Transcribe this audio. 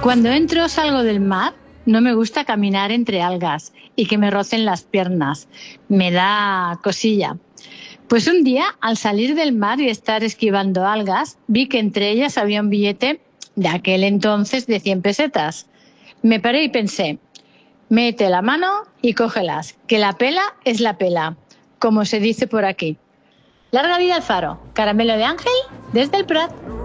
Cuando entro o salgo del mar, no me gusta caminar entre algas y que me rocen las piernas. Me da cosilla. Pues un día, al salir del mar y estar esquivando algas, vi que entre ellas había un billete de aquel entonces de 100 pesetas. Me paré y pensé, mete la mano y cógelas, que la pela es la pela, como se dice por aquí. Larga vida al faro. Caramelo de Ángel desde el Prat.